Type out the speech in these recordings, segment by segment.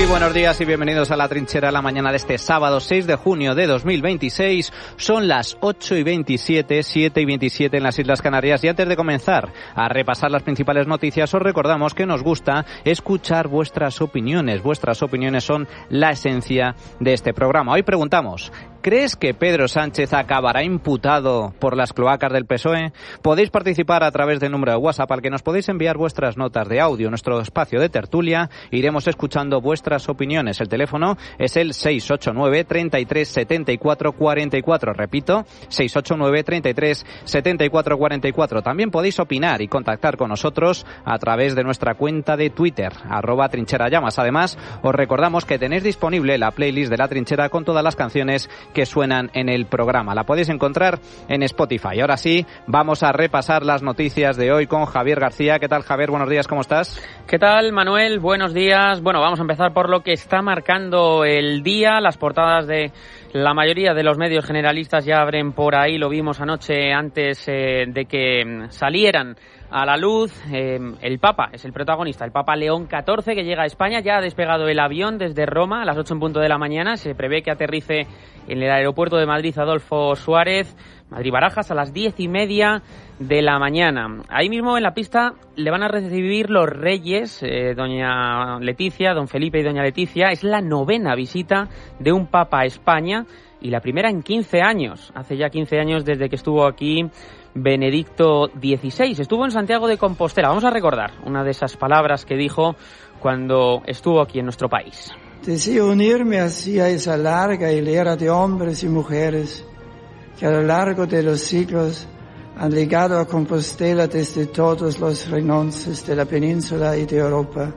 buenos días y bienvenidos a La Trinchera, la mañana de este sábado 6 de junio de 2026. Son las 8:27, 7:27 en las Islas Canarias, y antes de comenzar a repasar las principales noticias os recordamos que nos gusta escuchar vuestras opiniones. Vuestras opiniones son la esencia de este programa. Hoy preguntamos: ¿crees que Pedro Sánchez acabará imputado por las cloacas del PSOE? Podéis participar a través del número de WhatsApp al que nos podéis enviar vuestras notas de audio. Nuestro espacio de tertulia, iremos escuchando vuestras opiniones. El teléfono es el 689 33 74 44. Repito, 689 33 74 44. También podéis opinar y contactar con nosotros a través de nuestra cuenta de Twitter, @trincherallamas. Además, os recordamos que tenéis disponible la playlist de La Trinchera con todas las canciones que suenan en el programa. La podéis encontrar en Spotify. Ahora sí, vamos a repasar las noticias de hoy con Javier García. ¿Qué tal, Javier? Buenos días, ¿cómo estás? ¿Qué tal, Manuel? Buenos días. Bueno, vamos a empezar por lo que está marcando el día. Las portadas de la mayoría de los medios generalistas ya abren por ahí. Lo vimos anoche antes de que salieran a la luz. El Papa es el protagonista, el Papa León XIV, que llega a España. Ya ha despegado el avión desde Roma a las 8 en punto de la mañana. Se prevé que aterrice en el aeropuerto de Madrid Adolfo Suárez, Madrid-Barajas, a las 10:30 de la mañana. Ahí mismo en la pista le van a recibir los reyes, doña Leticia, don Felipe y doña Leticia. Es la 9ª visita de un Papa a España y la primera en 15 años. Hace ya 15 años desde que estuvo aquí Benedicto XVI. Estuvo en Santiago de Compostela. Vamos a recordar una de esas palabras que dijo cuando estuvo aquí en nuestro país. Deseo unirme así a esa larga hilera de hombres y mujeres que a lo largo de los siglos han llegado a Compostela desde todos los rincones de la península y de Europa,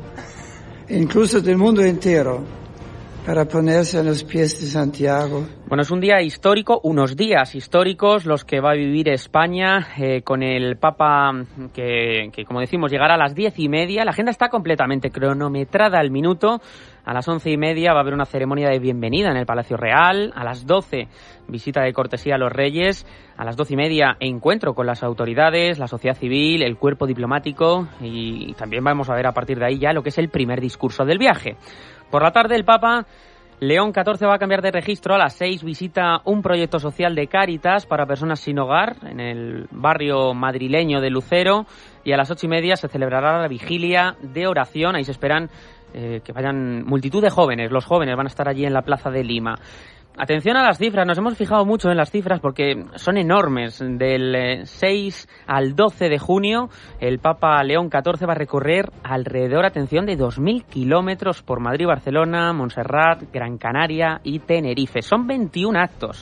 e incluso del mundo entero, para ponerse a los pies de Santiago. Bueno, es un día histórico, unos días históricos los que va a vivir España con el Papa que, como decimos, llegará a las 10:30. La agenda está completamente cronometrada al minuto. A las 11:30 va a haber una ceremonia de bienvenida en el Palacio Real. A las 12, visita de cortesía a los reyes. A las 12:30, encuentro con las autoridades, la sociedad civil, el cuerpo diplomático, y también vamos a ver a partir de ahí ya lo que es el primer discurso del viaje. Por la tarde, el Papa León XIV va a cambiar de registro. A las 6 visita un proyecto social de Cáritas para personas sin hogar en el barrio madrileño de Lucero, y a las 8:30 se celebrará la vigilia de oración. Ahí se esperan que vayan multitud de jóvenes. Los jóvenes van a estar allí en la plaza de Lima. Atención a las cifras, nos hemos fijado mucho en las cifras porque son enormes. Del 6 al 12 de junio, el Papa León XIV va a recorrer alrededor, atención, de 2.000 kilómetros por Madrid, Barcelona, Montserrat, Gran Canaria y Tenerife. Son 21 actos,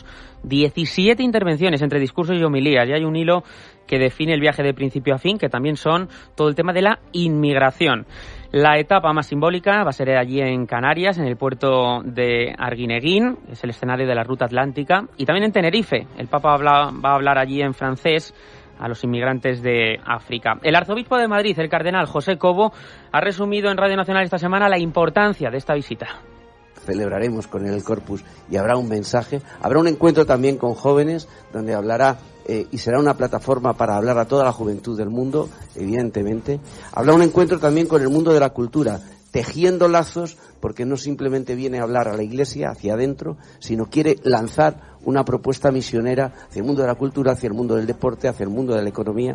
17 intervenciones entre discursos y homilías, y hay un hilo que define el viaje de principio a fin, que también son todo el tema de la inmigración. La etapa más simbólica va a ser allí en Canarias, en el puerto de Arguineguín, es el escenario de la ruta atlántica, y también en Tenerife. El Papa va a hablar allí en francés a los inmigrantes de África. El arzobispo de Madrid, el cardenal José Cobo, ha resumido en Radio Nacional esta semana la importancia de esta visita. Celebraremos con él el Corpus y habrá un mensaje, habrá un encuentro también con jóvenes donde hablará y será una plataforma para hablar a toda la juventud del mundo, evidentemente. Habrá un encuentro también con el mundo de la cultura, tejiendo lazos, porque no simplemente viene a hablar a la Iglesia hacia adentro, sino quiere lanzar una propuesta misionera hacia el mundo de la cultura, hacia el mundo del deporte, hacia el mundo de la economía.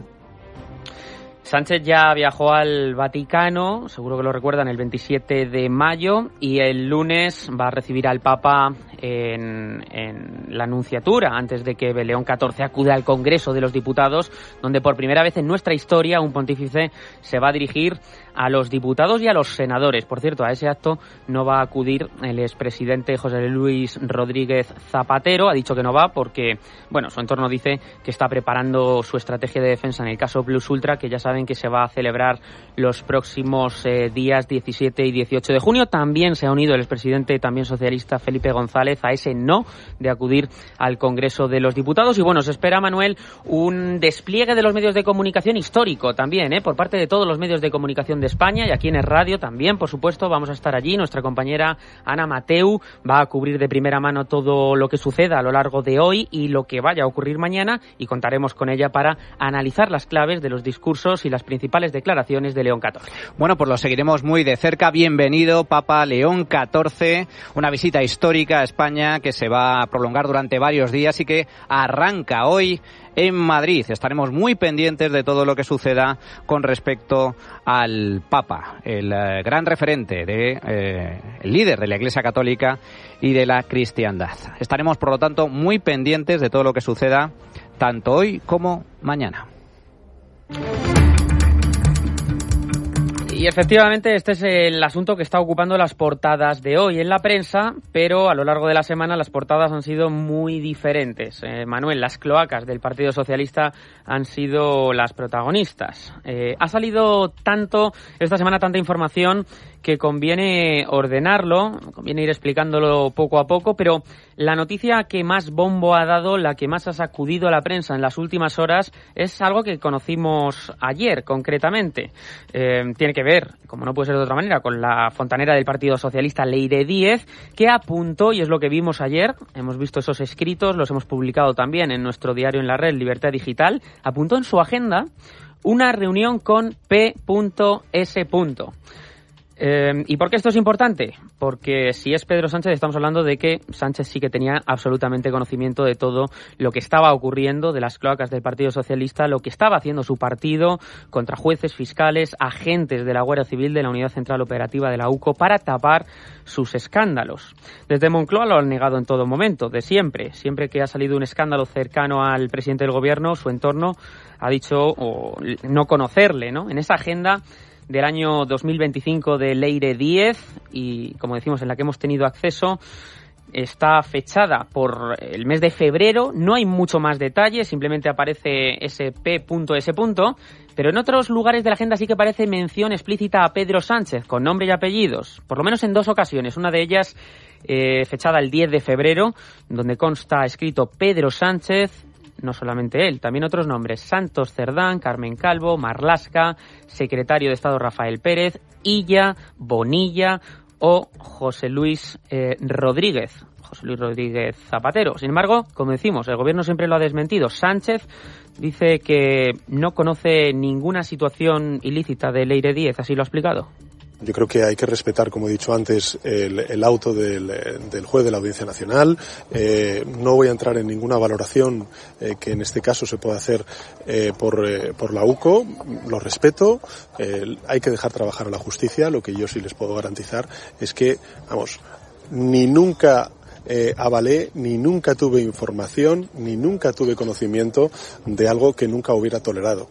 Sánchez ya viajó al Vaticano, seguro que lo recuerdan, el 27 de mayo, y el lunes va a recibir al Papa en la Nunciatura, antes de que León XIV acude al Congreso de los Diputados, donde por primera vez en nuestra historia un pontífice se va a dirigir a los diputados y a los senadores. Por cierto, a ese acto no va a acudir el expresidente José Luis Rodríguez Zapatero. Ha dicho que no va porque, bueno, su entorno dice que está preparando su estrategia de defensa en el caso Plus Ultra, que ya saben que se va a celebrar los próximos días 17 y 18 de junio. También se ha unido el expresidente, también socialista, Felipe González, a ese no de acudir al Congreso de los Diputados. Y bueno, se espera, Manuel, un despliegue de los medios de comunicación histórico también, por parte de todos los medios de comunicación de España, y aquí en Es Radio también, por supuesto, vamos a estar allí. Nuestra compañera Ana Mateu va a cubrir de primera mano todo lo que suceda a lo largo de hoy y lo que vaya a ocurrir mañana, y contaremos con ella para analizar las claves de los discursos y las principales declaraciones de León XIV. Bueno, pues lo seguiremos muy de cerca. Bienvenido, Papa León XIV. Una visita histórica a España que se va a prolongar durante varios días y que arranca hoy en Madrid. Estaremos muy pendientes de todo lo que suceda con respecto al Papa, el gran referente, el líder de la Iglesia Católica y de la cristiandad. Estaremos, por lo tanto, muy pendientes de todo lo que suceda tanto hoy como mañana. Y efectivamente este es el asunto que está ocupando las portadas de hoy en la prensa, pero a lo largo de la semana las portadas han sido muy diferentes. Manuel, las cloacas del Partido Socialista han sido las protagonistas. Ha salido esta semana tanta información que conviene ordenarlo, conviene ir explicándolo poco a poco, pero la noticia que más bombo ha dado, la que más ha sacudido a la prensa en las últimas horas, es algo que conocimos ayer concretamente. Tiene que ver, como no puede ser de otra manera, con la fontanera del Partido Socialista, Leire Díez, que apuntó, y es lo que vimos ayer, hemos visto esos escritos, los hemos publicado también en nuestro diario en la red, Libertad Digital, apuntó en su agenda una reunión con P.S. ¿Y por qué esto es importante? Porque si es Pedro Sánchez, estamos hablando de que Sánchez sí que tenía absolutamente conocimiento de todo lo que estaba ocurriendo, de las cloacas del Partido Socialista, lo que estaba haciendo su partido contra jueces, fiscales, agentes de la Guardia Civil, de la Unidad Central Operativa de la UCO, para tapar sus escándalos. Desde Moncloa lo han negado en todo momento, de siempre. Siempre que ha salido un escándalo cercano al presidente del Gobierno, su entorno ha dicho no conocerle, ¿no? En esa agenda del año 2025 de Leire Díez, y como decimos, en la que hemos tenido acceso, está fechada por el mes de febrero. No hay mucho más detalle, simplemente aparece ese P.S. Pero en otros lugares de la agenda sí que aparece mención explícita a Pedro Sánchez, con nombre y apellidos, por lo menos en 2 ocasiones. Una de ellas fechada el 10 de febrero, donde consta escrito Pedro Sánchez. No solamente él, también otros nombres: Santos Cerdán, Carmen Calvo, Marlaska, secretario de Estado Rafael Pérez, Illa, Bonilla o José Luis Rodríguez Zapatero. Sin embargo, como decimos, el Gobierno siempre lo ha desmentido. Sánchez dice que no conoce ninguna situación ilícita de Leire Díez, así lo ha explicado. Yo creo que hay que respetar, como he dicho antes, el auto del juez de la Audiencia Nacional. No voy a entrar en ninguna valoración que en este caso se pueda hacer por la UCO. Lo respeto. Hay que dejar trabajar a la justicia. Lo que yo sí les puedo garantizar es que, ni nunca avalé, ni nunca tuve información, ni nunca tuve conocimiento de algo que nunca hubiera tolerado.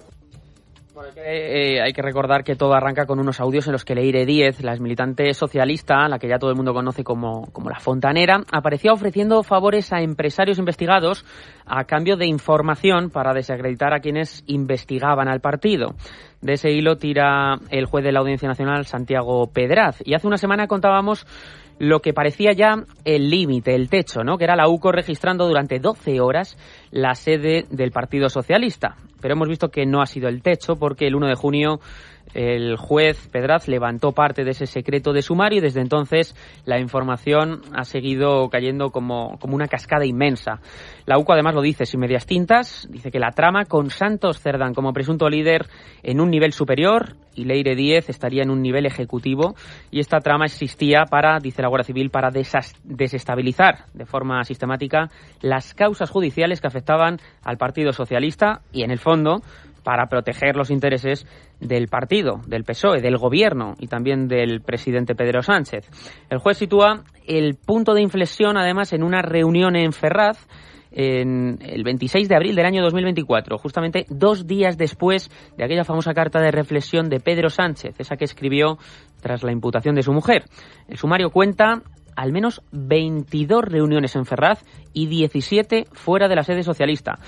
Hay que recordar que todo arranca con unos audios en los que Leire Díez, la exmilitante socialista, la que ya todo el mundo conoce como la fontanera, aparecía ofreciendo favores a empresarios investigados a cambio de información para desacreditar a quienes investigaban al partido. De ese hilo tira el juez de la Audiencia Nacional, Santiago Pedraz, y hace una semana contábamos lo que parecía ya el límite, el techo, ¿no? Que era la UCO registrando durante 12 horas la sede del Partido Socialista. Pero hemos visto que no ha sido el techo, porque el 1 de junio el juez Pedraz levantó parte de ese secreto de sumario y desde entonces la información ha seguido cayendo como una cascada inmensa. La UCO además lo dice sin medias tintas, dice que la trama con Santos Cerdán como presunto líder en un nivel superior y Leire Díez estaría en un nivel ejecutivo, y esta trama existía dice la Guardia Civil, para desestabilizar de forma sistemática las causas judiciales que afectaban al Partido Socialista y en el fondo para proteger los intereses del partido, del PSOE, del gobierno y también del presidente Pedro Sánchez. El juez sitúa el punto de inflexión, además, en una reunión en Ferraz en el 26 de abril del año 2024, justamente 2 días después de aquella famosa carta de reflexión de Pedro Sánchez, esa que escribió tras la imputación de su mujer. El sumario cuenta al menos 22 reuniones en Ferraz y 17 fuera de la sede socialista.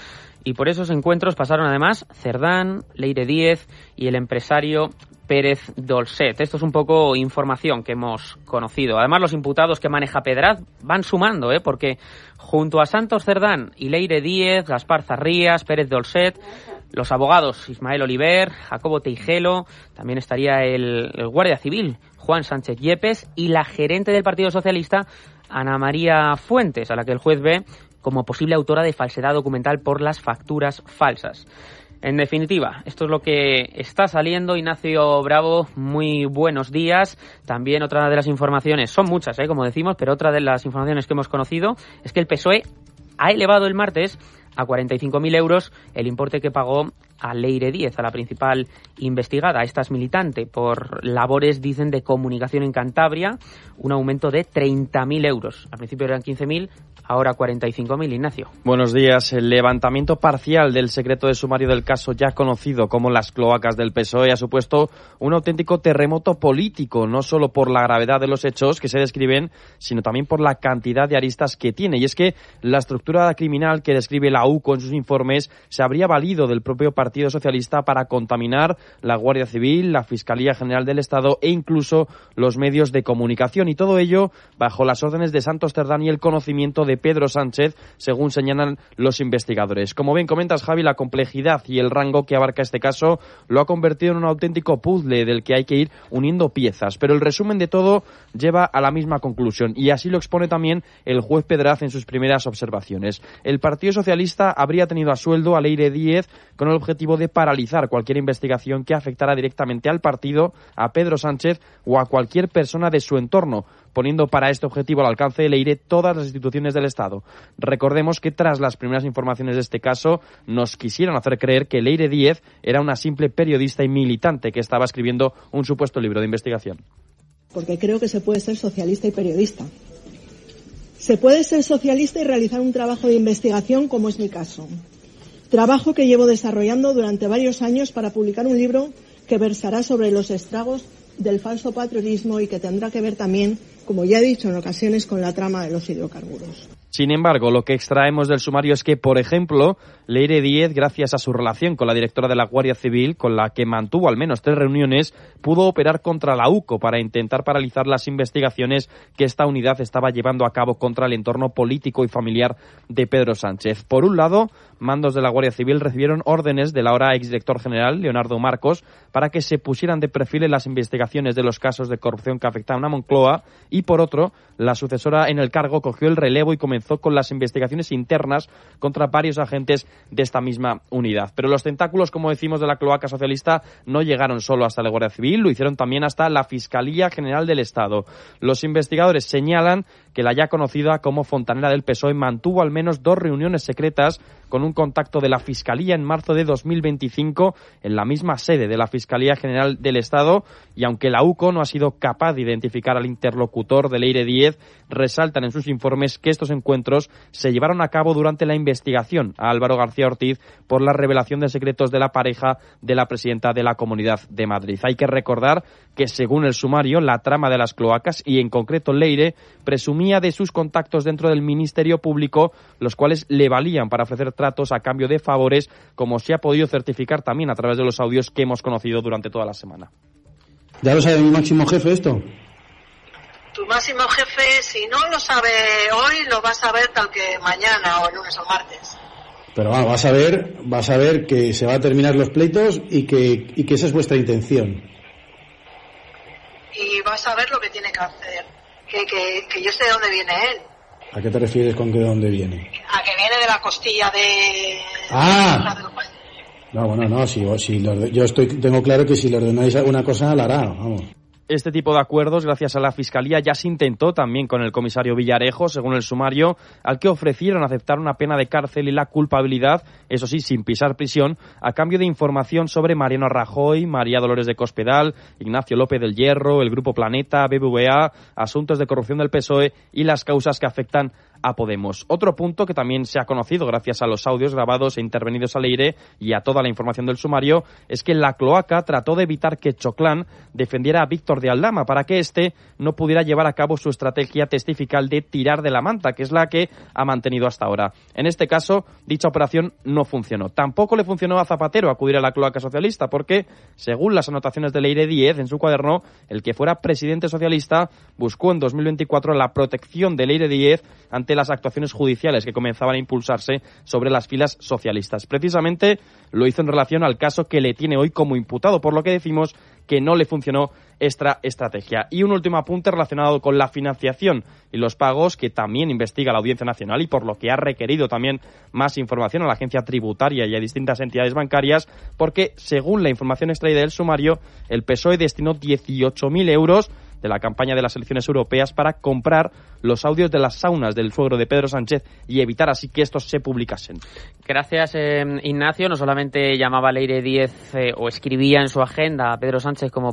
Y por esos encuentros pasaron además Cerdán, Leire Díez y el empresario Pérez Dolcet. Esto es un poco información que hemos conocido. Además, los imputados que maneja Pedraz van sumando, porque junto a Santos Cerdán y Leire Díez, Gaspar Zarrías, Pérez Dolcet, los abogados Ismael Oliver, Jacobo Teijelo, también estaría el guardia civil Juan Sánchez Yepes y la gerente del Partido Socialista, Ana María Fuentes, a la que el juez ve como posible autora de falsedad documental por las facturas falsas. En definitiva, esto es lo que está saliendo. Ignacio Bravo, muy buenos días. También otra de las informaciones, son muchas, como decimos, pero otra de las informaciones que hemos conocido es que el PSOE ha elevado el martes a 45.000 euros el importe que pagó a Leire Díez, a la principal investigada. Esta es militante por labores, dicen, de comunicación en Cantabria, un aumento de 30.000 euros. Al principio eran 15.000, ahora 45.000. Ignacio. Buenos días. El levantamiento parcial del secreto de sumario del caso ya conocido como las cloacas del PSOE ha supuesto un auténtico terremoto político, no solo por la gravedad de los hechos que se describen, sino también por la cantidad de aristas que tiene. Y es que la estructura criminal que describe la UCO en sus informes se habría valido del propio Partido Socialista para contaminar la Guardia Civil, la Fiscalía General del Estado e incluso los medios de comunicación. Y todo ello bajo las órdenes de Santos Cerdán y el conocimiento de Pedro Sánchez, según señalan los investigadores. Como bien comentas, Javi, la complejidad y el rango que abarca este caso lo ha convertido en un auténtico puzzle del que hay que ir uniendo piezas. Pero el resumen de todo lleva a la misma conclusión y así lo expone también el juez Pedraz en sus primeras observaciones. El Partido Socialista habría tenido a sueldo a Leire Díez con el objetivo de paralizar cualquier investigación que afectara directamente al partido, a Pedro Sánchez o a cualquier persona de su entorno, poniendo para este objetivo al alcance de Leire todas las instituciones del Estado. Recordemos que tras las primeras informaciones de este caso nos quisieron hacer creer que Leire Díez era una simple periodista y militante que estaba escribiendo un supuesto libro de investigación. Porque creo que se puede ser socialista y periodista. Se puede ser socialista y realizar un trabajo de investigación, como es mi caso. Trabajo que llevo desarrollando durante varios años para publicar un libro que versará sobre los estragos del falso patriotismo y que tendrá que ver también, como ya he dicho en ocasiones, con la trama de los hidrocarburos. Sin embargo, lo que extraemos del sumario es que, por ejemplo, Leire Díez, gracias a su relación con la directora de la Guardia Civil, con la que mantuvo al menos 3 reuniones, pudo operar contra la UCO para intentar paralizar las investigaciones que esta unidad estaba llevando a cabo contra el entorno político y familiar de Pedro Sánchez. Por un lado, mandos de la Guardia Civil recibieron órdenes del ahora exdirector general, Leonardo Marcos, para que se pusieran de perfil en las investigaciones de los casos de corrupción que afectaban a Moncloa, y por otro, la sucesora en el cargo cogió el relevo y comenzó con las investigaciones internas contra varios agentes de esta misma unidad. Pero los tentáculos, como decimos, de la cloaca socialista no llegaron solo hasta la Guardia Civil, lo hicieron también hasta la Fiscalía General del Estado. Los investigadores señalan que la ya conocida como fontanera del PSOE mantuvo al menos 2 reuniones secretas con un contacto de la Fiscalía en marzo de 2025 en la misma sede de la Fiscalía General del Estado, y aunque la UCO no ha sido capaz de identificar al interlocutor de Leire Díez, resaltan en sus informes que estos encuentros se llevaron a cabo durante la investigación a Álvaro García Ortiz por la revelación de secretos de la pareja de la presidenta de la Comunidad de Madrid. Hay que recordar que, según el sumario, la trama de las cloacas, y en concreto Leire, presumía de sus contactos dentro del Ministerio Público, los cuales le valían para ofrecer tratos a cambio de favores, como se ha podido certificar también a través de los audios que hemos conocido durante toda la semana. ¿Ya lo sabe mi máximo jefe esto? Tu máximo jefe, si no lo sabe hoy, lo vas a ver tal que mañana o el lunes o martes. Pero vas a ver que se va a terminar los pleitos y que esa es vuestra intención. Y vas a ver lo que tiene que hacer. Que yo sé de dónde viene él. ¿A qué te refieres con que de dónde viene? A que viene de la costilla de... Tengo claro que si le ordenáis alguna cosa la hará, vamos. Este tipo de acuerdos, gracias a la Fiscalía, ya se intentó también con el comisario Villarejo, según el sumario, al que ofrecieron aceptar una pena de cárcel y la culpabilidad, eso sí, sin pisar prisión, a cambio de información sobre Mariano Rajoy, María Dolores de Cospedal, Ignacio López del Hierro, el Grupo Planeta, BBVA, asuntos de corrupción del PSOE y las causas que afectan a Podemos. Otro punto que también se ha conocido gracias a los audios grabados e intervenidos a Leire y a toda la información del sumario es que la cloaca trató de evitar que Choclán defendiera a Víctor de Aldama para que éste no pudiera llevar a cabo su estrategia testifical de tirar de la manta, que es la que ha mantenido hasta ahora. En este caso, dicha operación no funcionó. Tampoco le funcionó a Zapatero acudir a la cloaca socialista porque, según las anotaciones de Leire Díez en su cuaderno, el que fuera presidente socialista buscó en 2024 la protección de Leire Díez ante las actuaciones judiciales que comenzaban a impulsarse sobre las filas socialistas. Precisamente lo hizo en relación al caso que le tiene hoy como imputado, por lo que decimos que no le funcionó esta estrategia. Y un último apunte relacionado con la financiación y los pagos que también investiga la Audiencia Nacional y por lo que ha requerido también más información a la agencia tributaria y a distintas entidades bancarias, porque según la información extraída del sumario, el PSOE destinó 18.000 euros de la campaña de las elecciones europeas para comprar los audios de las saunas del suegro de Pedro Sánchez y evitar así que estos se publicasen. Gracias, Ignacio. No solamente llamaba Leire Díez o escribía en su agenda a Pedro Sánchez como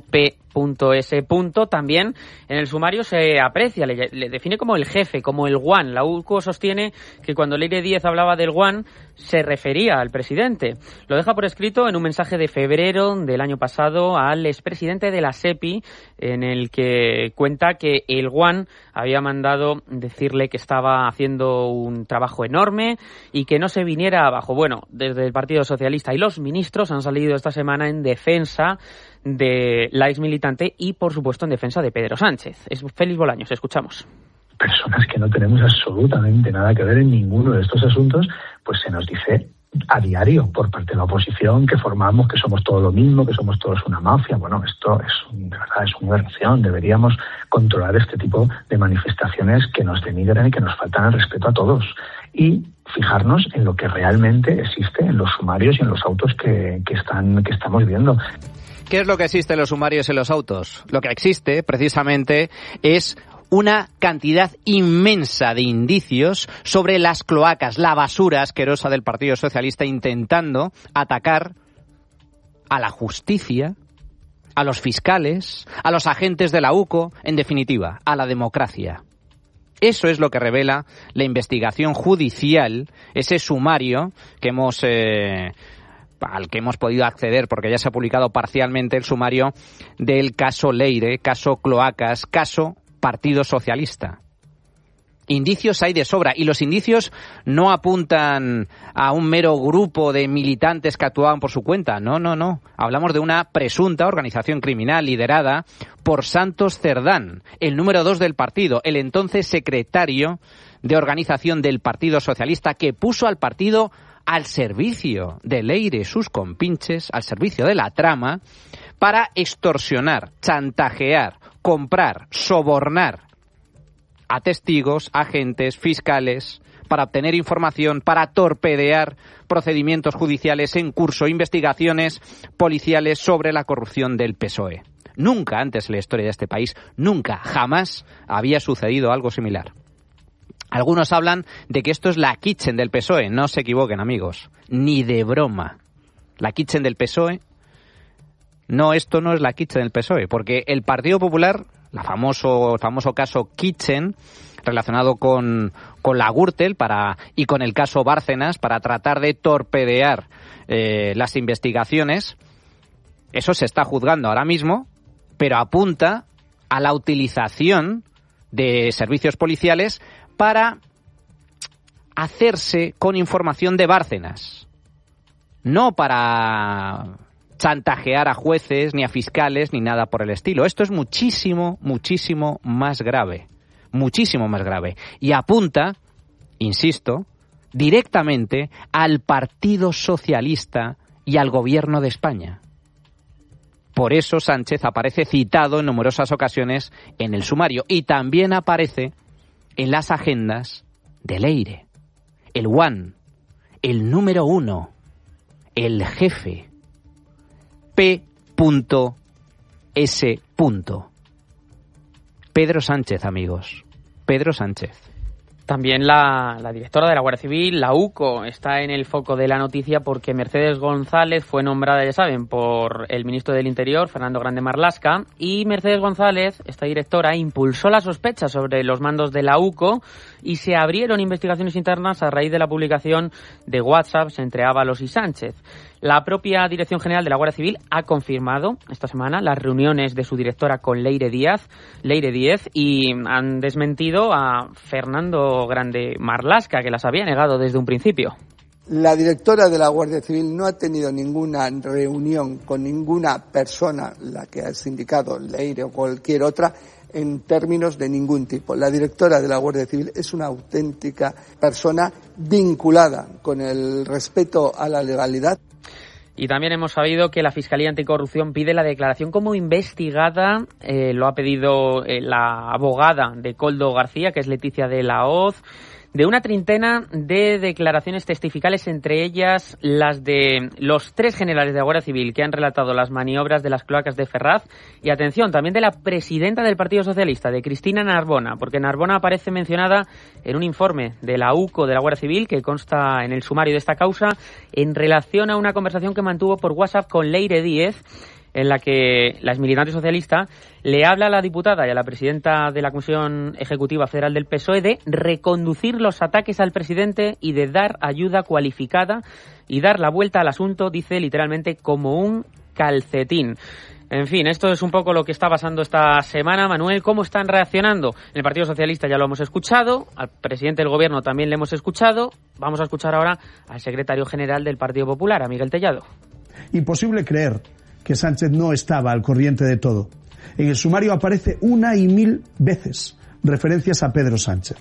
P.S. También en el sumario se aprecia, le define como el jefe, como el guan. La UCO sostiene que cuando Leire Díez hablaba del guan se refería al presidente. Lo deja por escrito en un mensaje de febrero del año pasado al expresidente de la SEPI, en el que cuenta que el guan había mandado decirle que estaba haciendo un trabajo enorme y que no se viniera abajo. Bueno, desde el Partido Socialista y los ministros han salido esta semana en defensa de la exmilitante y, por supuesto, en defensa de Pedro Sánchez. Es Félix Bolaños, escuchamos. Personas que no tenemos absolutamente nada que ver en ninguno de estos asuntos, pues se nos dice a diario por parte de la oposición que formamos, que somos todo lo mismo, que somos todos una mafia. Bueno, esto es de verdad es una aberración. Deberíamos controlar este tipo de manifestaciones que nos denigran y que nos faltan el respeto a todos y fijarnos en lo que realmente existe en los sumarios y en los autos que estamos viendo. ¿Qué es lo que existe en los sumarios y en los autos? Lo que existe, precisamente, es una cantidad inmensa de indicios sobre las cloacas, la basura asquerosa del Partido Socialista intentando atacar a la justicia, a los fiscales, a los agentes de la UCO, en definitiva, a la democracia. Eso es lo que revela la investigación judicial, ese sumario que al que hemos podido acceder porque ya se ha publicado parcialmente el sumario del caso Leire, caso Cloacas, caso Partido Socialista. Indicios hay de sobra y los indicios no apuntan a un mero grupo de militantes que actuaban por su cuenta. No. Hablamos de una presunta organización criminal liderada por Santos Cerdán, el número 2 del partido, el entonces secretario de organización del Partido Socialista, que puso al partido al servicio de Leire, sus compinches, al servicio de la trama, para extorsionar, chantajear, comprar, sobornar a testigos, agentes, fiscales, para obtener información, para torpedear procedimientos judiciales en curso, investigaciones policiales sobre la corrupción del PSOE. Nunca antes en la historia de este país, nunca, jamás había sucedido algo similar. Algunos hablan de que esto es la kitchen del PSOE. No se equivoquen, amigos. Ni de broma. La kitchen del PSOE. No, esto no es la kitchen del PSOE. Porque el Partido Popular, el famoso caso Kitchen, relacionado con la Gürtel y con el caso Bárcenas, para tratar de torpedear las investigaciones, eso se está juzgando ahora mismo, pero apunta a la utilización de servicios policiales para hacerse con información de Bárcenas, no para chantajear a jueces, ni a fiscales, ni nada por el estilo. Esto es muchísimo más grave, muchísimo más grave. Y apunta, insisto, directamente al Partido Socialista y al Gobierno de España. Por eso Sánchez aparece citado en numerosas ocasiones en el sumario y también aparece en las agendas de Leire, el one, el número 1, el jefe, P.S. Pedro Sánchez, amigos. Pedro Sánchez. También la directora de la Guardia Civil, la UCO, está en el foco de la noticia porque Mercedes González fue nombrada, ya saben, por el ministro del Interior, Fernando Grande Marlaska, y Mercedes González, esta directora, impulsó la sospecha sobre los mandos de la UCO y se abrieron investigaciones internas a raíz de la publicación de WhatsApps entre Ábalos y Sánchez. La propia Dirección General de la Guardia Civil ha confirmado esta semana las reuniones de su directora con Leire Díez y han desmentido a Fernando Grande Marlaska, que las había negado desde un principio. La directora de la Guardia Civil no ha tenido ninguna reunión con ninguna persona, la que has indicado, Leire o cualquier otra, en términos de ningún tipo. La directora de la Guardia Civil es una auténtica persona vinculada con el respeto a la legalidad. Y también hemos sabido que la Fiscalía Anticorrupción pide la declaración como investigada. Lo ha pedido la abogada de Koldo García, que es Leticia de la Hoz, de una treintena de declaraciones testificales, entre ellas las de los 3 generales de la Guardia Civil que han relatado las maniobras de las cloacas de Ferraz. Y atención, también de la presidenta del Partido Socialista, de Cristina Narbona, porque Narbona aparece mencionada en un informe de la UCO de la Guardia Civil que consta en el sumario de esta causa en relación a una conversación que mantuvo por WhatsApp con Leire Díez, en la que la exmilitante socialista le habla a la diputada y a la presidenta de la Comisión Ejecutiva Federal del PSOE de reconducir los ataques al presidente y de dar ayuda cualificada y dar la vuelta al asunto, dice literalmente, como un calcetín. En fin, esto es un poco lo que está pasando esta semana. Manuel, ¿cómo están reaccionando? En el Partido Socialista ya lo hemos escuchado, al presidente del Gobierno también le hemos escuchado. Vamos a escuchar ahora al secretario general del Partido Popular, a Miguel Tellado. Imposible creer que Sánchez no estaba al corriente de todo. En el sumario aparece 1 y 1000 veces referencias a Pedro Sánchez.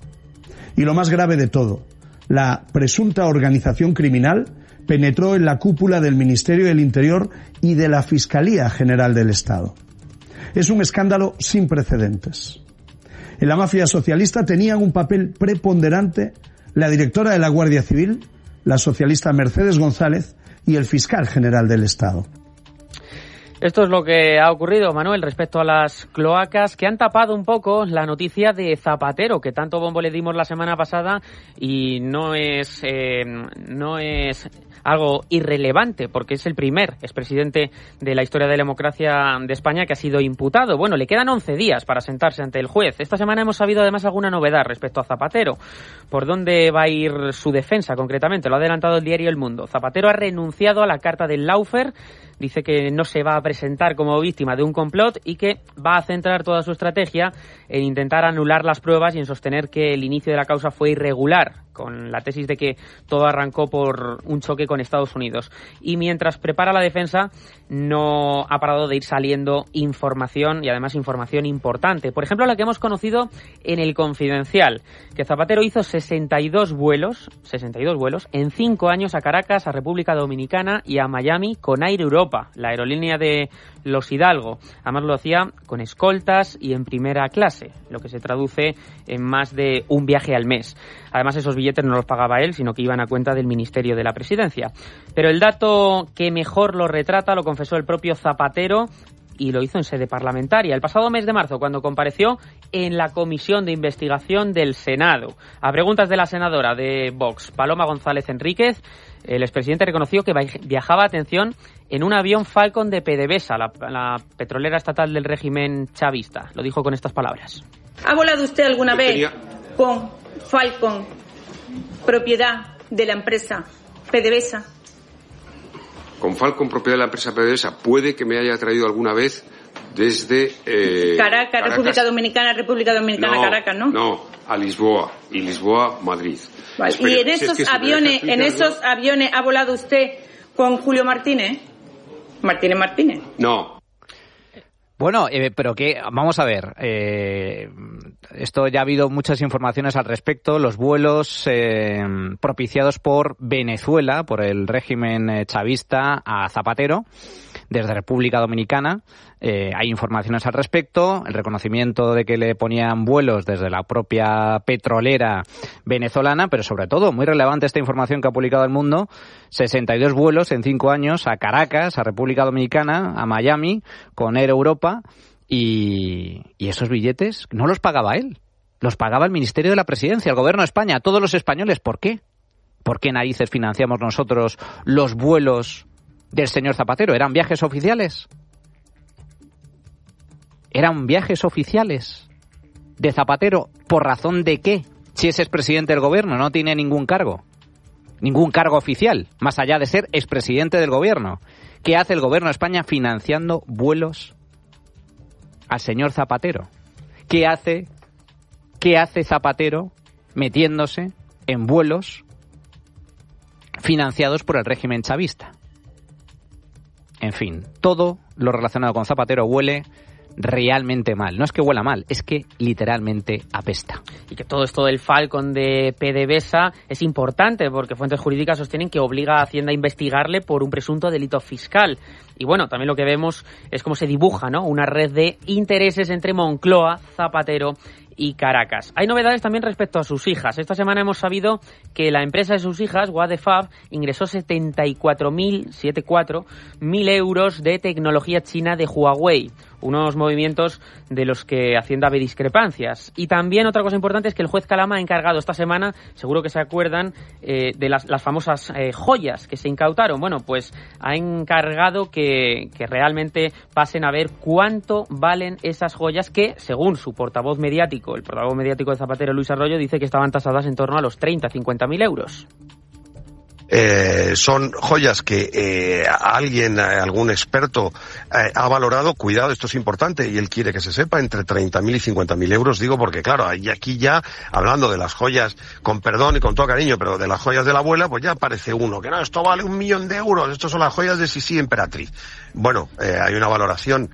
Y lo más grave de todo, la presunta organización criminal penetró en la cúpula del Ministerio del Interior y de la Fiscalía General del Estado. Es un escándalo sin precedentes. En la mafia socialista tenían un papel preponderante la directora de la Guardia Civil, la socialista Mercedes González y el fiscal general del Estado. Esto es lo que ha ocurrido, Manuel, respecto a las cloacas que han tapado un poco la noticia de Zapatero, que tanto bombo le dimos la semana pasada, y no es algo irrelevante, porque es el primer expresidente de la historia de la democracia de España que ha sido imputado. Bueno, le quedan 11 días para sentarse ante el juez. Esta semana hemos sabido además alguna novedad respecto a Zapatero. ¿Por dónde va a ir su defensa concretamente? Lo ha adelantado el diario El Mundo. Zapatero ha renunciado a la carta del Lawfare. Dice que no se va a presentar como víctima de un complot y que va a centrar toda su estrategia en intentar anular las pruebas y en sostener que el inicio de la causa fue irregular, con la tesis de que todo arrancó por un choque con Estados Unidos. Y mientras prepara la defensa, no ha parado de ir saliendo información, y además información importante. Por ejemplo, la que hemos conocido en El Confidencial, que Zapatero hizo 62 vuelos en 5 años a Caracas, a República Dominicana y a Miami con Air Europa, la aerolínea de los Hidalgo. Además lo hacía con escoltas y en primera clase, lo que se traduce en más de un viaje al mes. Además, esos billetes no los pagaba él, sino que iban a cuenta del Ministerio de la Presidencia. Pero el dato que mejor lo retrata lo confesó el propio Zapatero, y lo hizo en sede parlamentaria el pasado mes de marzo, cuando compareció en la Comisión de Investigación del Senado. A preguntas de la senadora de Vox, Paloma González Enríquez, el expresidente reconoció que viajaba, atención, en un avión Falcon de PDVSA, la petrolera estatal del régimen chavista. Lo dijo con estas palabras. ¿Ha volado usted alguna vez con Falcon, propiedad de la empresa PDVSA? Con Falcon, propiedad de la empresa PDVSA, puede que me haya traído alguna vez desde Caracas, República Dominicana, no, Caracas, ¿no? No, a Lisboa, y Lisboa, Madrid. Vale. ¿Y en esos aviones ha volado usted con Julio Martínez? Martínez. No. Bueno, pero que vamos a ver, esto ya ha habido muchas informaciones al respecto. Los vuelos propiciados por Venezuela, por el régimen chavista a Zapatero, desde República Dominicana, hay informaciones al respecto, el reconocimiento de que le ponían vuelos desde la propia petrolera venezolana, pero sobre todo, muy relevante esta información que ha publicado El Mundo, 62 vuelos en 5 años a Caracas, a República Dominicana, a Miami, con Air Europa, y esos billetes no los pagaba él. Los pagaba el Ministerio de la Presidencia, el Gobierno de España, todos los españoles. ¿Por qué? ¿Por qué narices financiamos nosotros los vuelos del señor Zapatero? ¿Eran viajes oficiales? ¿Eran viajes oficiales de Zapatero? ¿Por razón de qué? Si es expresidente del Gobierno, no tiene ningún cargo oficial, más allá de ser expresidente del Gobierno. ¿Qué hace el Gobierno de España financiando vuelos al señor Zapatero? ¿Qué hace Zapatero metiéndose en vuelos financiados por el régimen chavista? En fin, todo lo relacionado con Zapatero huele realmente mal. No es que huela mal, es que literalmente apesta. Y que todo esto del Falcon de PDVSA es importante porque fuentes jurídicas sostienen que obliga a Hacienda a investigarle por un presunto delito fiscal. Y bueno, también lo que vemos es cómo se dibuja, ¿no?, una red de intereses entre Moncloa, Zapatero y Caracas. Hay novedades también respecto a sus hijas. Esta semana hemos sabido que la empresa de sus hijas, What the Fab, ingresó 74.000 euros de tecnología china de Huawei. Unos movimientos de los que Hacienda ve discrepancias. Y también otra cosa importante es que el juez Calama ha encargado esta semana, seguro que se acuerdan, de las famosas joyas que se incautaron. Bueno, pues ha encargado que realmente pasen a ver cuánto valen esas joyas que, según su portavoz mediático, el portavoz mediático de Zapatero, Luis Arroyo, dice que estaban tasadas en torno a los 30-50.000 euros. Son joyas que algún experto ha valorado, cuidado, esto es importante y él quiere que se sepa, entre 30.000 y 50.000 euros, digo porque claro, aquí ya, hablando de las joyas, con perdón y con todo cariño, pero de las joyas de la abuela, pues ya aparece uno, que no, esto vale 1.000.000 de euros, estos son las joyas de Sisi Emperatriz. Bueno, hay una valoración.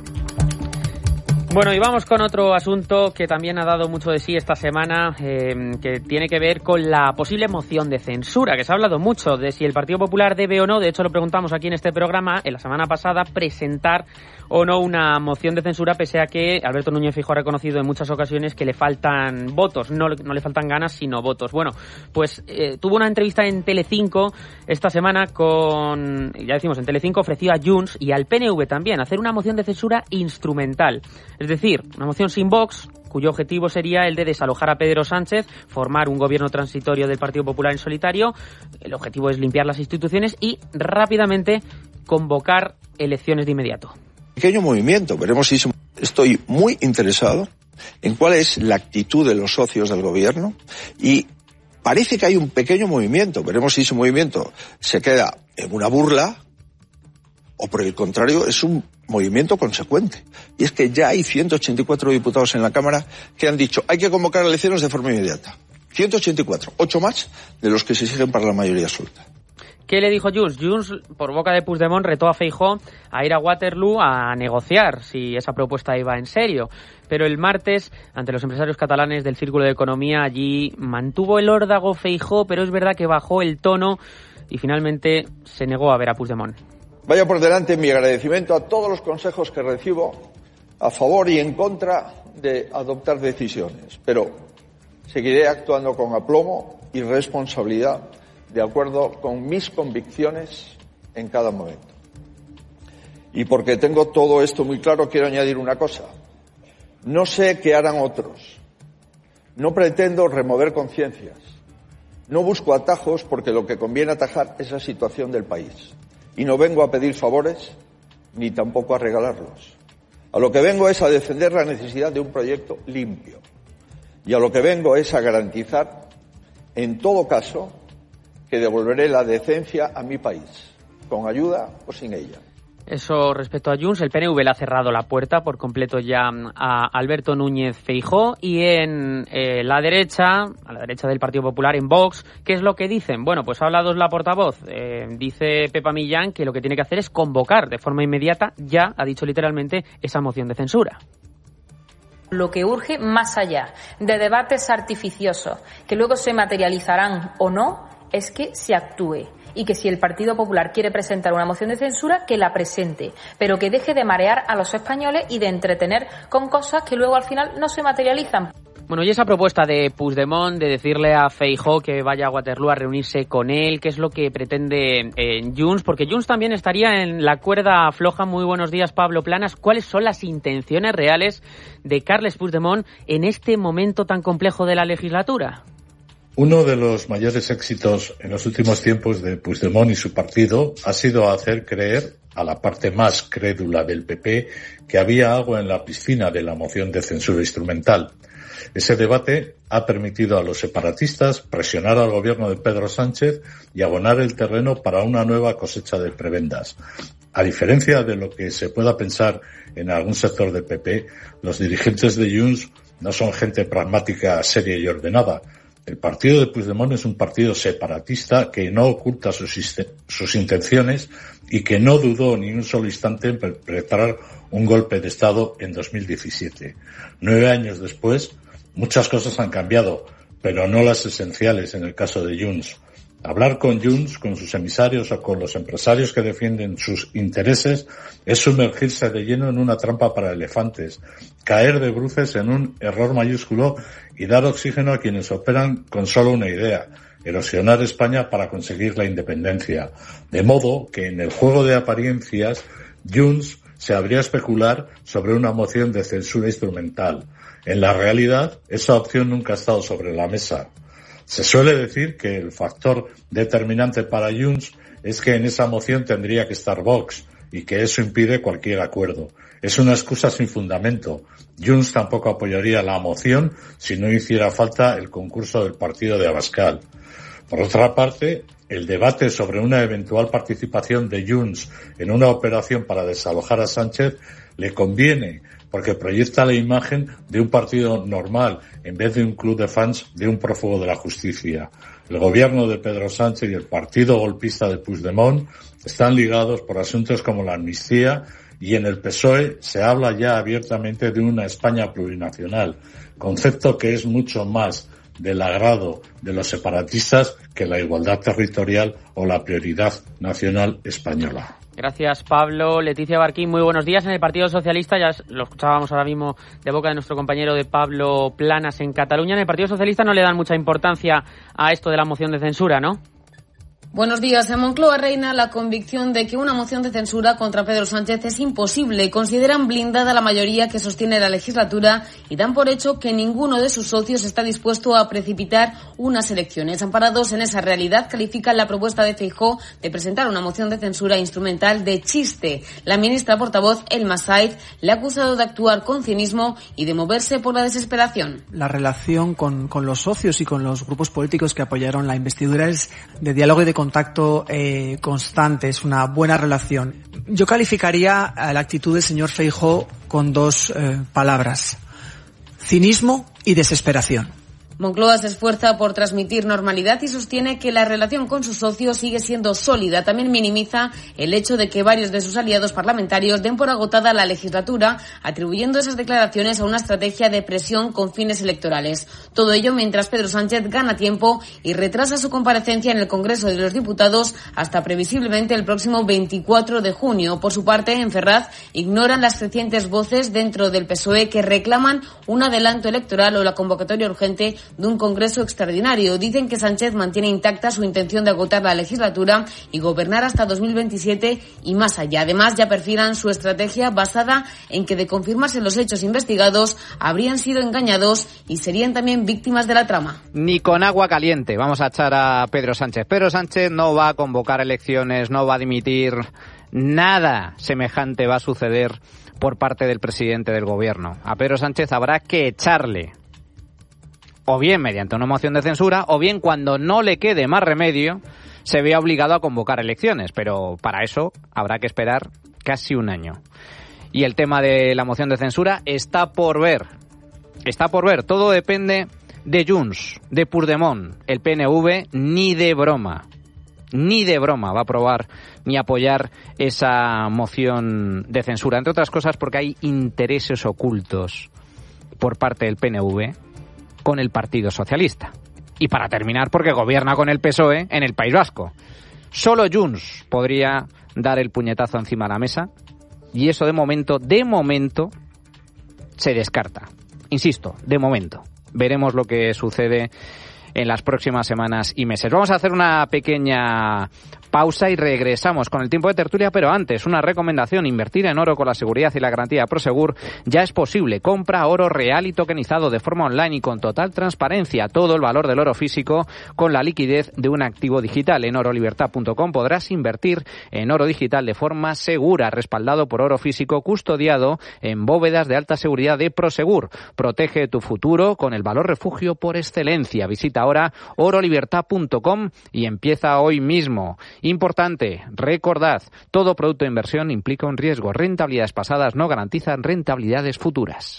Bueno, y vamos con otro asunto que también ha dado mucho de sí esta semana, que tiene que ver con la posible moción de censura, que se ha hablado mucho de si el Partido Popular debe o no, de hecho lo preguntamos aquí en este programa, en la semana pasada, presentar o no una moción de censura, pese a que Alberto Núñez Feijóo ha reconocido en muchas ocasiones que le faltan votos, no le faltan ganas, sino votos. Bueno, pues tuvo una entrevista en Telecinco esta semana con, ya decimos, en Telecinco ofreció a Junts y al PNV también hacer una moción de censura instrumental. Es decir, una moción sin Vox, cuyo objetivo sería el de desalojar a Pedro Sánchez, formar un gobierno transitorio del Partido Popular en solitario. El objetivo es limpiar las instituciones y rápidamente convocar elecciones de inmediato. Pequeño movimiento, veremos si estoy muy interesado en cuál es la actitud de los socios del gobierno y parece que hay un pequeño movimiento, veremos si ese movimiento se queda en una burla o por el contrario es un movimiento consecuente. Y es que ya hay 184 diputados en la Cámara que han dicho hay que convocar elecciones de forma inmediata. 184, 8 más de los que se exigen para la mayoría absoluta. ¿Qué le dijo Junts? Junts, por boca de Puigdemont, retó a Feijóo a ir a Waterloo a negociar si esa propuesta iba en serio. Pero el martes, ante los empresarios catalanes del Círculo de Economía, allí mantuvo el órdago Feijóo, pero es verdad que bajó el tono y finalmente se negó a ver a Puigdemont. Vaya por delante mi agradecimiento a todos los consejos que recibo a favor y en contra de adoptar decisiones, pero seguiré actuando con aplomo y responsabilidad de acuerdo con mis convicciones en cada momento. Y porque tengo todo esto muy claro, quiero añadir una cosa. No sé qué harán otros. No pretendo remover conciencias. No busco atajos porque lo que conviene atajar es la situación del país. Y no vengo a pedir favores ni tampoco a regalarlos. A lo que vengo es a defender la necesidad de un proyecto limpio. Y a lo que vengo es a garantizar, en todo caso, que devolveré la decencia a mi país, con ayuda o sin ella. Eso respecto a Junts, el PNV le ha cerrado la puerta por completo ya a Alberto Núñez Feijóo y en la derecha, a la derecha del Partido Popular, en Vox, ¿qué es lo que dicen? Bueno, pues ha hablado la portavoz, dice Pepa Millán que lo que tiene que hacer es convocar de forma inmediata, ya ha dicho literalmente, esa moción de censura. Lo que urge, más allá de debates artificiosos que luego se materializarán o no, es que se actúe y que si el Partido Popular quiere presentar una moción de censura, que la presente, pero que deje de marear a los españoles y de entretener con cosas que luego al final no se materializan. Bueno, y esa propuesta de Puigdemont de decirle a Feijóo que vaya a Waterloo a reunirse con él, ¿qué es lo que pretende Junts? Porque Junts también estaría en la cuerda floja. Muy buenos días, Pablo Planas. ¿Cuáles son las intenciones reales de Carles Puigdemont en este momento tan complejo de la legislatura? Uno de los mayores éxitos en los últimos tiempos de Puigdemont y su partido ha sido hacer creer a la parte más crédula del PP que había agua en la piscina de la moción de censura instrumental. Ese debate ha permitido a los separatistas presionar al gobierno de Pedro Sánchez y abonar el terreno para una nueva cosecha de prebendas. A diferencia de lo que se pueda pensar en algún sector del PP, los dirigentes de Junts no son gente pragmática, seria y ordenada. El partido de Puigdemont es un partido separatista que no oculta sus intenciones y que no dudó ni un solo instante en perpetrar un golpe de Estado en 2017. 9 años después, muchas cosas han cambiado, pero no las esenciales en el caso de Junts. Hablar con Junts, con sus emisarios o con los empresarios que defienden sus intereses es sumergirse de lleno en una trampa para elefantes, caer de bruces en un error mayúsculo y dar oxígeno a quienes operan con solo una idea: erosionar España para conseguir la independencia. De modo que en el juego de apariencias, Junts se habría especular sobre una moción de censura instrumental. En la realidad, esa opción nunca ha estado sobre la mesa. Se suele decir que el factor determinante para Junts es que en esa moción tendría que estar Vox y que eso impide cualquier acuerdo. Es una excusa sin fundamento. Junts tampoco apoyaría la moción si no hiciera falta el concurso del partido de Abascal. Por otra parte, el debate sobre una eventual participación de Junts en una operación para desalojar a Sánchez le conviene, porque proyecta la imagen de un partido normal en vez de un club de fans de un prófugo de la justicia. El gobierno de Pedro Sánchez y el partido golpista de Puigdemont están ligados por asuntos como la amnistía, y en el PSOE se habla ya abiertamente de una España plurinacional, concepto que es mucho más del agrado de los separatistas que la igualdad territorial o la prioridad nacional española. Gracias, Pablo. Leticia Barquín, muy buenos días. En el Partido Socialista, ya lo escuchábamos ahora mismo de boca de nuestro compañero de Pablo Planas en Cataluña, en el Partido Socialista no le dan mucha importancia a esto de la moción de censura, ¿no? Buenos días. En Moncloa reina la convicción de que una moción de censura contra Pedro Sánchez es imposible. Consideran blindada la mayoría que sostiene la legislatura y dan por hecho que ninguno de sus socios está dispuesto a precipitar unas elecciones. Amparados en esa realidad, califican la propuesta de Feijóo de presentar una moción de censura instrumental de chiste. La ministra portavoz, Elma Said, le ha acusado de actuar con cinismo y de moverse por la desesperación. La relación con los socios y con los grupos políticos que apoyaron la investidura es de diálogo y de contacto constante, es una buena relación. Yo calificaría la actitud del señor Feijóo con dos palabras: cinismo y desesperación. Moncloa se esfuerza por transmitir normalidad y sostiene que la relación con sus socios sigue siendo sólida. También minimiza el hecho de que varios de sus aliados parlamentarios den por agotada la legislatura, atribuyendo esas declaraciones a una estrategia de presión con fines electorales. Todo ello mientras Pedro Sánchez gana tiempo y retrasa su comparecencia en el Congreso de los Diputados hasta previsiblemente el próximo 24 de junio. Por su parte, en Ferraz ignoran las crecientes voces dentro del PSOE que reclaman un adelanto electoral o la convocatoria urgente de un Congreso extraordinario. Dicen que Sánchez mantiene intacta su intención de agotar la legislatura y gobernar hasta 2027 y más allá. Además, ya perfilan su estrategia basada en que, de confirmarse los hechos investigados, habrían sido engañados y serían también víctimas de la trama. Ni con agua caliente vamos a echar a Pedro Sánchez. Pedro Sánchez no va a convocar elecciones, no va a dimitir. Nada semejante va a suceder por parte del presidente del gobierno. A Pedro Sánchez habrá que echarle, o bien mediante una moción de censura, o bien cuando no le quede más remedio, se vea obligado a convocar elecciones. Pero para eso habrá que esperar casi un año. Y el tema de la moción de censura está por ver. Está por ver. Todo depende de Junts, de Puigdemont. El PNV ni de broma va a aprobar ni apoyar esa moción de censura. Entre otras cosas porque hay intereses ocultos por parte del PNV con el Partido Socialista. Y para terminar, porque gobierna con el PSOE en el País Vasco. Solo Junts podría dar el puñetazo encima de la mesa, y eso de momento, se descarta. Insisto, de momento. veremos lo que sucede en las próximas semanas y meses. Vamos a hacer una pequeña pausa y regresamos con el tiempo de tertulia, pero antes, una recomendación: invertir en oro con la seguridad y la garantía de Prosegur ya es posible. Compra oro real y tokenizado de forma online y con total transparencia. Todo el valor del oro físico con la liquidez de un activo digital. En orolibertad.com podrás invertir en oro digital de forma segura, respaldado por oro físico custodiado en bóvedas de alta seguridad de Prosegur. Protege tu futuro con el valor refugio por excelencia. Visita ahora orolibertad.com y empieza hoy mismo. Importante, recordad, todo producto de inversión implica un riesgo. Rentabilidades pasadas no garantizan rentabilidades futuras.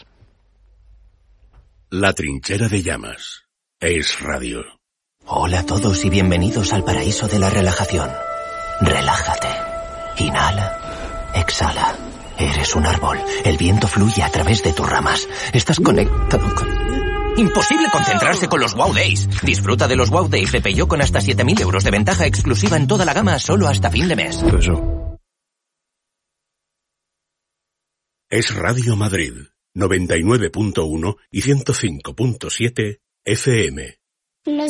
La trinchera de llamas. Es radio. Hola a todos y bienvenidos al paraíso de la relajación. Relájate. Inhala. Exhala. Eres un árbol. El viento fluye a través de tus ramas. Estás conectado con... Imposible concentrarse con los Wow Days. Disfruta de los Wow Days de Peugeot con hasta 7.000 euros de ventaja exclusiva en toda la gama solo hasta fin de mes. Es Radio Madrid, 99.1 y 105.7 FM.